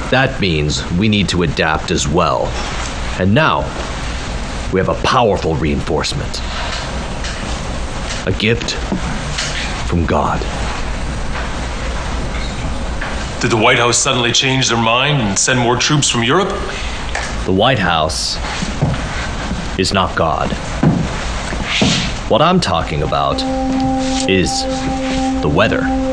That means we need to adapt as well. And now, we have a powerful reinforcement. A gift from God. Did the White House suddenly change their mind and send more troops from Europe? The White House is not God. What I'm talking about is the weather.